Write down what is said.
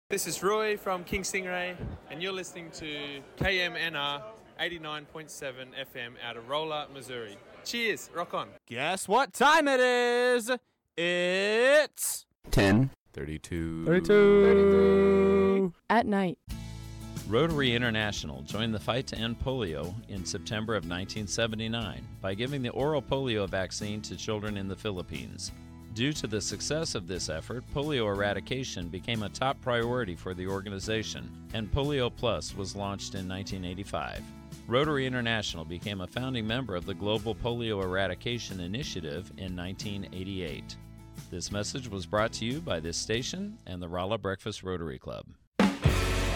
This is Roy from King Stingray, and you're listening to KMNR 89.7 FM out of Rolla, Missouri. Cheers, rock on. Guess what time it is? It's 10:32 at night. Rotary International joined the fight to end polio in September of 1979 by giving the oral polio vaccine to children in the Philippines. Due to the success of this effort, polio eradication became a top priority for the organization, and Polio Plus was launched in 1985. Rotary International became a founding member of the Global Polio Eradication Initiative in 1988. This message was brought to you by this station and the Rolla Breakfast Rotary Club.